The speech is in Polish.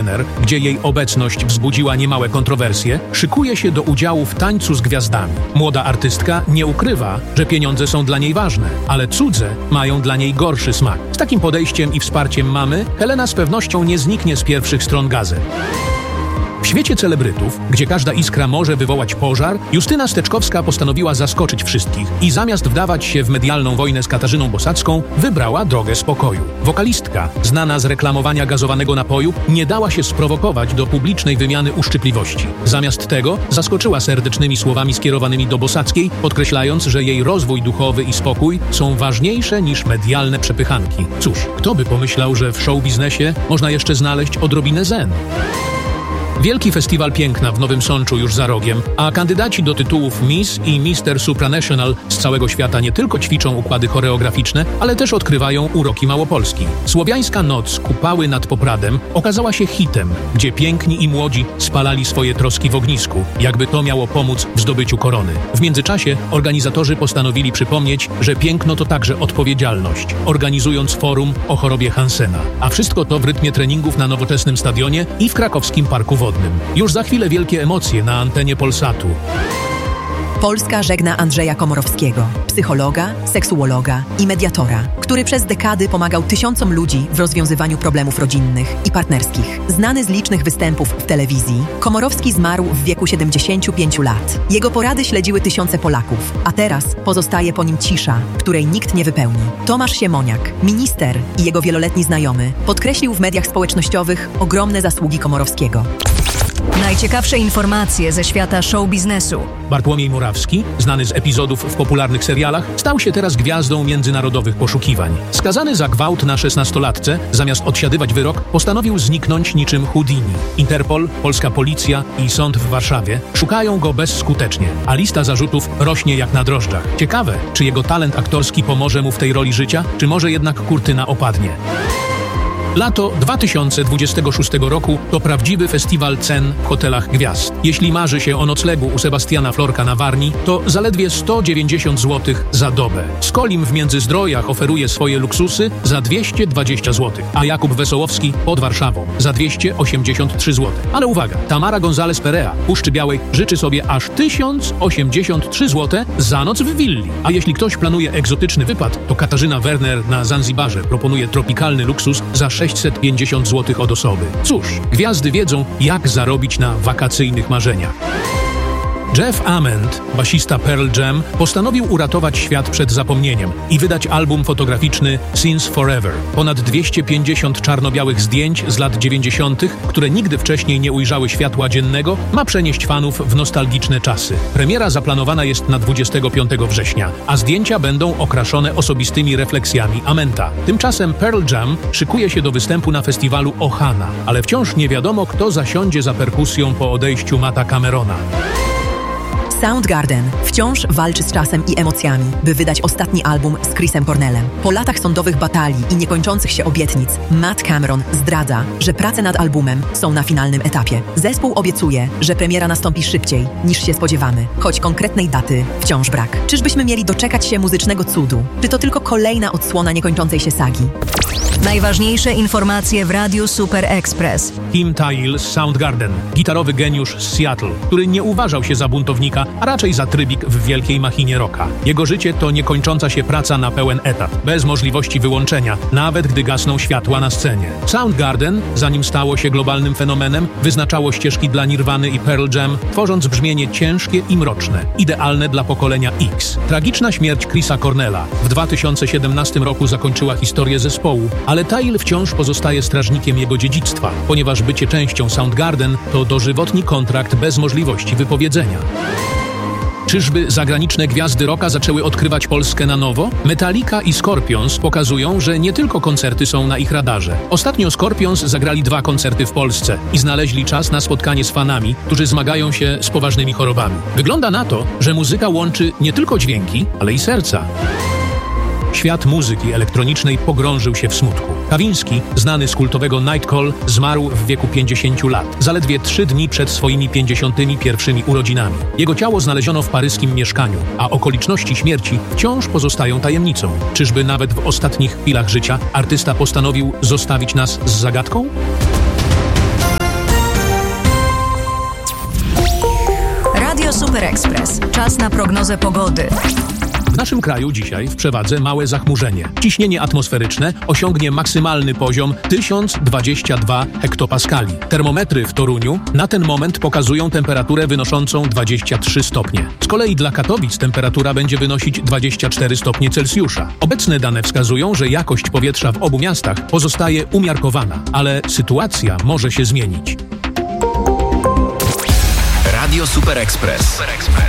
Werner, gdzie jej obecność wzbudziła niemałe kontrowersje, szykuje się do udziału w Tańcu z Gwiazdami. Młoda artystka nie ukrywa, że pieniądze są dla niej ważne, ale cudze mają dla niej gorszy smak. Z takim podejściem i wsparciem mamy, Helena z pewnością nie zniknie z pierwszych stron gazet. W świecie celebrytów, gdzie każda iskra może wywołać pożar, Justyna Steczkowska postanowiła zaskoczyć wszystkich i zamiast wdawać się w medialną wojnę z Katarzyną Bosacką, wybrała drogę spokoju. Wokalistka, znana z reklamowania gazowanego napoju, nie dała się sprowokować do publicznej wymiany uszczypliwości. Zamiast tego zaskoczyła serdecznymi słowami skierowanymi do Bosackiej, podkreślając, że jej rozwój duchowy i spokój są ważniejsze niż medialne przepychanki. Cóż, kto by pomyślał, że w show-biznesie można jeszcze znaleźć odrobinę zen? Wielki Festiwal Piękna w Nowym Sączu już za rogiem, a kandydaci do tytułów Miss i Mister Supranational z całego świata nie tylko ćwiczą układy choreograficzne, ale też odkrywają uroki Małopolski. Słowiańska noc Kupały nad Popradem okazała się hitem, gdzie piękni i młodzi spalali swoje troski w ognisku, jakby to miało pomóc w zdobyciu korony. W międzyczasie organizatorzy postanowili przypomnieć, że piękno to także odpowiedzialność, organizując forum o chorobie Hansena. A wszystko to w rytmie treningów na nowoczesnym stadionie i w krakowskim Parku Wodnym. Już za chwilę wielkie emocje na antenie Polsatu. Polska żegna Andrzeja Komorowskiego, psychologa, seksuologa i mediatora, który przez dekady pomagał tysiącom ludzi w rozwiązywaniu problemów rodzinnych i partnerskich. Znany z licznych występów w telewizji, Komorowski zmarł w wieku 75 lat. Jego porady śledziły tysiące Polaków, a teraz pozostaje po nim cisza, której nikt nie wypełni. Tomasz Siemoniak, minister i jego wieloletni znajomy, podkreślił w mediach społecznościowych ogromne zasługi Komorowskiego. Najciekawsze informacje ze świata show-biznesu. Bartłomiej Morawski, znany z epizodów w popularnych serialach, stał się teraz gwiazdą międzynarodowych poszukiwań. Skazany za gwałt na 16-latce, zamiast odsiadywać wyrok, postanowił zniknąć niczym Houdini. Interpol, polska policja i sąd w Warszawie szukają go bezskutecznie, a lista zarzutów rośnie jak na drożdżach. Ciekawe, czy jego talent aktorski pomoże mu w tej roli życia, czy może jednak kurtyna opadnie. Lato 2026 roku to prawdziwy festiwal cen w hotelach gwiazd. Jeśli marzy się o noclegu u Sebastiana Florka na Warmii, to zaledwie 190 zł za dobę. Skolim w Międzyzdrojach oferuje swoje luksusy za 220 zł, a Jakub Wesołowski pod Warszawą za 283 zł. Ale uwaga, Tamara González Perea Puszczy Białej życzy sobie aż 1083 zł za noc w willi. A jeśli ktoś planuje egzotyczny wypad, to Katarzyna Werner na Zanzibarze proponuje tropikalny luksus za 650 zł od osoby. Cóż, gwiazdy wiedzą, jak zarobić na wakacyjnych marzeniach. Jeff Ament, basista Pearl Jam, postanowił uratować świat przed zapomnieniem i wydać album fotograficzny Since Forever. Ponad 250 czarno-białych zdjęć z lat 90., które nigdy wcześniej nie ujrzały światła dziennego, ma przenieść fanów w nostalgiczne czasy. Premiera zaplanowana jest na 25 września, a zdjęcia będą okraszone osobistymi refleksjami Amenta. Tymczasem Pearl Jam szykuje się do występu na festiwalu Ohana, ale wciąż nie wiadomo, kto zasiądzie za perkusją po odejściu Matta Camerona. Soundgarden wciąż walczy z czasem i emocjami, by wydać ostatni album z Chrisem Cornellem. Po latach sądowych batalii i niekończących się obietnic, Matt Cameron zdradza, że prace nad albumem są na finalnym etapie. Zespół obiecuje, że premiera nastąpi szybciej niż się spodziewamy, choć konkretnej daty wciąż brak. Czyżbyśmy mieli doczekać się muzycznego cudu? Czy to tylko kolejna odsłona niekończącej się sagi? Najważniejsze informacje w Radiu Super Express. Tim Thayil z Soundgarden, gitarowy geniusz z Seattle, który nie uważał się za buntownika, a raczej za trybik w wielkiej machinie rocka. Jego życie to niekończąca się praca na pełen etat, bez możliwości wyłączenia, nawet gdy gasną światła na scenie. Soundgarden, zanim stało się globalnym fenomenem, wyznaczało ścieżki dla Nirvany i Pearl Jam, tworząc brzmienie ciężkie i mroczne, idealne dla pokolenia X. Tragiczna śmierć Chrisa Cornella w 2017 roku zakończyła historię zespołu, ale Thayil wciąż pozostaje strażnikiem jego dziedzictwa, ponieważ bycie częścią Soundgarden to dożywotni kontrakt bez możliwości wypowiedzenia. Czyżby zagraniczne gwiazdy rocka zaczęły odkrywać Polskę na nowo? Metallica i Scorpions pokazują, że nie tylko koncerty są na ich radarze. Ostatnio Scorpions zagrali 2 koncerty w Polsce i znaleźli czas na spotkanie z fanami, którzy zmagają się z poważnymi chorobami. Wygląda na to, że muzyka łączy nie tylko dźwięki, ale i serca. Świat muzyki elektronicznej pogrążył się w smutku. Kawiński, znany z kultowego Night Call, zmarł w wieku 50 lat, zaledwie 3 dni przed swoimi 51 urodzinami. Jego ciało znaleziono w paryskim mieszkaniu, a okoliczności śmierci wciąż pozostają tajemnicą. Czyżby nawet w ostatnich chwilach życia artysta postanowił zostawić nas z zagadką? Czas na prognozę pogody. W naszym kraju dzisiaj w przewadze małe zachmurzenie. Ciśnienie atmosferyczne osiągnie maksymalny poziom 1022 hektopaskali. Termometry w Toruniu na ten moment pokazują temperaturę wynoszącą 23 stopnie. Z kolei dla Katowic temperatura będzie wynosić 24 stopnie Celsjusza. Obecne dane wskazują, że jakość powietrza w obu miastach pozostaje umiarkowana, ale sytuacja może się zmienić. Radio Super Express.